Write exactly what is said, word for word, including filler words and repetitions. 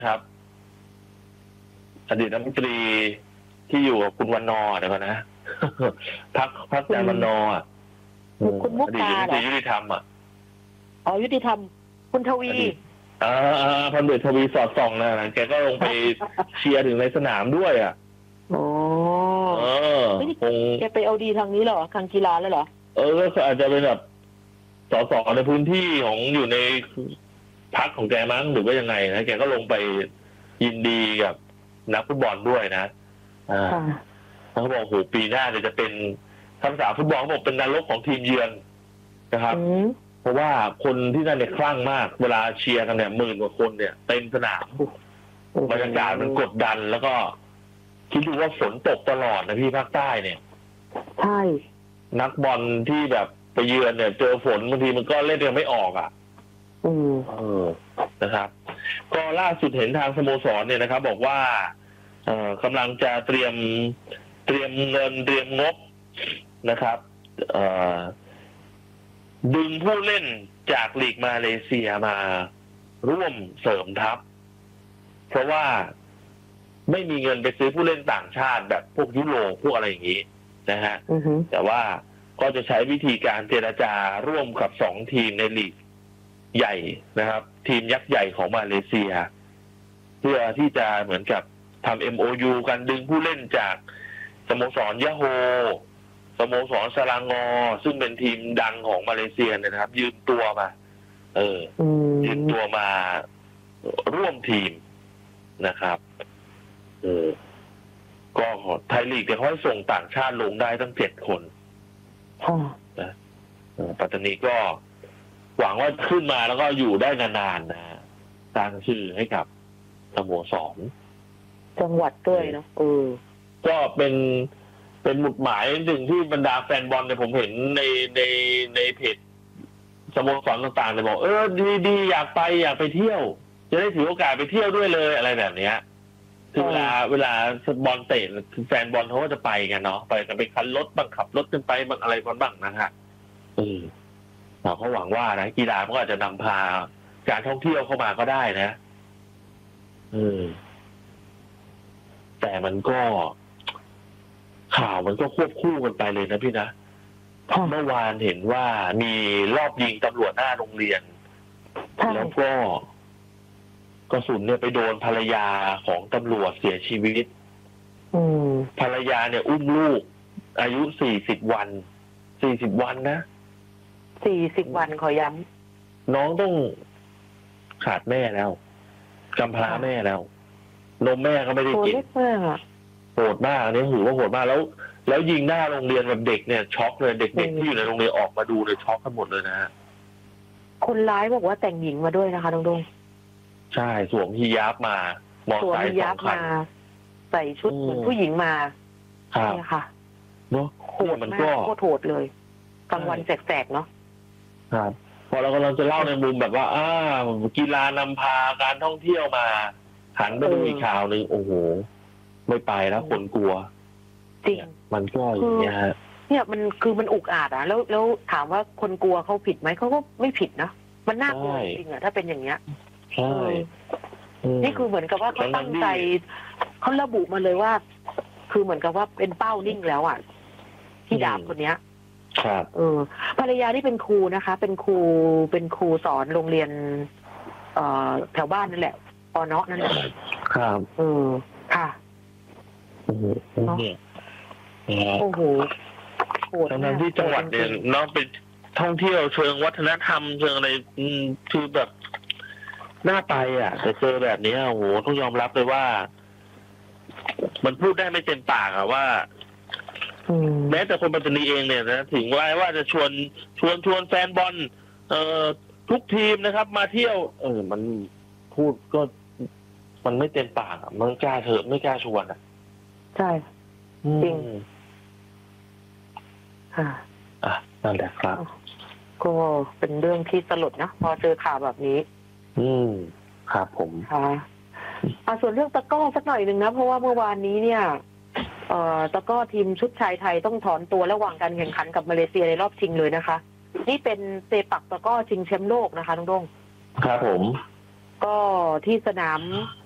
ครับอดีตรัฐมนตรีที่อยู่กับคุณวันนอร์เดี๋ยวก่อนนะพักพักอาจารย์วันนอร์อะคุณมุกอดีตตารัฐมนเหตรรีอยุติธรรมอ่ะอ๋อยุติธรรมคุณทวีอ่าอ่าพันเดชทวีสอดส่องนะแกก็ลงไปเชียร์ถึงในสนามด้วยอ่ะโอ้เออไม่ได้คงแกไปเอาดีทางนี้เหรอทางกีฬาแล้วเหรอเออก็อาจจะเป็นแบบสสในพื้นที่ของอยู่ในพรรคของแกมั้งหรือว่ายังไงนะแกก็ลงไปยินดีกับนักฟุตบอลด้วยนะอ่าค่ะเขาบอกโหปีหน้าเนี่ยจะเป็นทัพษาฟุตบอลเขาบอกเป็นนรกของทีมเยือนนะครับอืมเพราะว่าคนที่นั่นเนี่ยคลั่งมาก เวลาเชียร์กันเนี่ยหมื่นกว่าคนเนี่ยเต็มสนามบรรยากาศมันกดดันแล้วก็คิดดูว่าฝนตกตลอดนะพี่ภาคใต้เนี่ยใช่นักบอลที่แบบไปเยือนเนี่ยเจอฝนบางทีมันก็เล่นกันไม่ออกอ่ะอืมเออนะครับ ก็ล่าสุดเห็นทางสโมสรเนี่ยนะครับ บอกว่า เอ่อกำลังจะเตรียมเตรียมเงินเตรียมงบนะครับ เอ่อดึงผู้เล่นจากลีกมาเลเซียมาร่วมเสริมทัพ เพราะว่าไม่มีเงินไปซื้อผู้เล่นต่างชาติแบบพวกยุโรปพวกอะไรอย่างนี้นะฮะอือฮึแต่ว่าก็จะใช้วิธีการเจรจาร่วมกับสองทีมในลีกใหญ่นะครับ ทีมยักษ์ใหญ่ของมาเลเซีย เพื่อที่จะเหมือนกับทำ เอ็ม โอ ยู กันดึงผู้เล่นจากสโมสรยะโฮสโมสรสลางอ ซึ่งเป็นทีมดังของมาเลเซียเนี่ยนะครับ ยืมตัวมา เอออืมยืมตัวมาร่วมทีมนะครับ เออ ก็ไทยลีกเนี่ยเขาให้ส่งต่างชาติลงได้ตั้งเจ็ดคนค่ะนะเอ่อปัตตานีก็หวังว่าขึ้นมาแล้วก็อยู่ได้นานๆนะฮะสร้างชื่อให้กับสโมสรจังหวัดด้วยเนาะเออก็เป็นเป็นหมุดหมายหนึ่งที่บรรดาแฟนบอลเนี่ยผมเห็นในในในเพจสโมสรต่างๆเนี่ยบอกเออดีดีอยากไปอยากไปเที่ยว จะได้ถือโอกาสไปเที่ยวด้วยเลยอะไรแบบเนี้ยคือเวลาเวลาบอลเตะแฟนบอลเขาก็จะไปกันเนาะไปกันไปคันรถบังขับรถกันไปบางอะไรกันบ้างนะฮะเออเราก็หวังว่านะกีฬามันก็อาจจะนำพาการท่องเที่ยวเข้ามาก็ได้นะเออแต่มันก็ ข่าวมันก็ควบคู่กันไปเลยนะพี่นะค่ะเมื่อวานเห็นว่ามีรอบยิงตำรวจหน้าโรงเรียนใช่แล้วก็กระสุนเนี่ยไปโดนภรรยาของตำรวจเสียชีวิตอืมภรรยาเนี่ยอุ้มลูก อายุสี่สิบวัน สี่สิบวันนะสี่สิบวันขอย้น้องต้องขาดแม่แล้วกำพร้าแม่แล้ว นมแม่ก็ไม่ำได้ตัวกินเล็กมากอ่ะโหดมากอันนี้ถือว่าโหดมากแล้ว แล้วยิงหน้าโรงเรียนแบบเด็กเนี่ยช็อกเลยเด็กๆที่อยู่ในโรงเรียนออกมาดูเลยช็อกกันหมดเลยนะฮะคนร้ายบอกว่าแต่งหญิงมาด้วยนะคะดงดงใช่สวมฮิญาบมา มอสวมไซค์ฮิสญาอบ งคัมาน ใส่ชุดอืมเหมือนผู้หญิงมาครับเนี่ยค่ะเนาะโหดมันมากก็โคตรโหดเลยกลางวันแสกๆเนาะครับ พอเรากำลังจะเล่าในมุมแบบว่า อ่ากีฬานำพาการท่องเที่ยวมาหันไปดูอีกข่าวหนึ่งโอ้โห ไม่ไปแล้วคนกลัวจริงมันก็อย่างเงี้ยฮะเนี่ยมันคือมันอุกอาจอะแล้วแล้วถามว่าคนกลัวเขาผิดไหมเขาก็ไม่ผิดนะมันน่ากลัวใช่จริงอะถ้าเป็นอย่างเงี้ยใช่มนี่คือเหมือนกับว่าเขาตั้งใจเขาระบุมาเลยว่า คือเหมือนกับว่าเป็นเป้านิ่งแล้วอะที่ดาบคนเนี้ยครับเออภรรยาที่เป็นครูนะคะ เป็นครูเป็นครูสอนโรงเรียน เอ่อแถวบ้านนั่นแหละปอเนาะนั่นแหละครับเออค่ะโอ้โหเนี่ยนะฮะโอ้โหโหดทั้มากงๆที่จังหวัดเนี่ยจริงเนาะเป็นท่องเที่ยวเชิงวัฒนธรรมเชิงอะไรอืมคือแบบน่าไปอ่ะ แต่เจอแบบนี้โอ้โหต้องยอมรับเลยว่า มันพูดได้ไม่เต็มปากอะว่าๆอืมแม้แต่คนปัตตานีเองเนี่ยนะถึงว่าว่าจะชวนชวนชวนแฟนบอลเอ่อทุกทีมนะครับ มาเที่ยว เออ มันพูดก็ มันไม่เต็มปากอะมันกล้าเถอะไม่กล้าชวนอ่ะใช่ จริงอืมค่ะอ่ะนั่นแหละครับก็เป็นเรื่องที่สลดนะพอเจอข่าวแบบนี้อืมครับผมค่ะเอาส่วนเรื่องตะกร้อสักหน่อยหนึ่งนะเพราะว่าเมื่อวานนี้เนี่ยเอ่อตะกร้อทีมชุดชายไทยต้องถอนตัวระหว่างการแข่งขันกับมาเลเซียในรอบชิงเลยนะคะ นี่เป็นเซปักตะกร้อชิงแชมป์โลกนะคะน้องดงครับผมก็ที่สนาม